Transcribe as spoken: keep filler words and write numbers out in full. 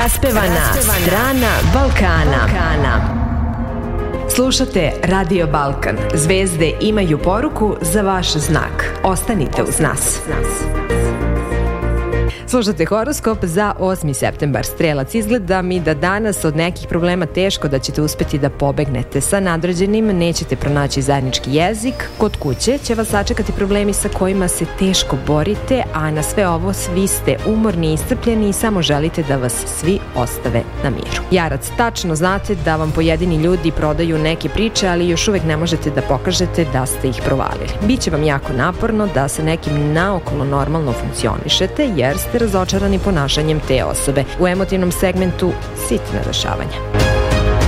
Raspevana strana Balkana. Slušate Radio Balkan. Zvezde imaju poruku za vaš znak. Ostanite uz nas. Slušate horoskop za osmi septembar. Strelac, izgleda mi da danas od nekih problema teško da ćete uspeti da pobegnete sa nadređenim, nećete pronaći zajednički jezik. Kod kuće će vas sačekati problemi sa kojima se teško borite, a na sve ovo svi ste umorni i iscrpljeni i samo želite da vas svi ostave na miru. Jarac, tačno znate da vam pojedini ljudi prodaju neke priče, ali još uvek ne možete da pokažete da ste ih provalili. Biće vam jako naporno da sa nekim naokolo normalno funkcionišete, jer ste razočarani ponašanjem te osobe. U emotivnom segmentu sitna dešavanja.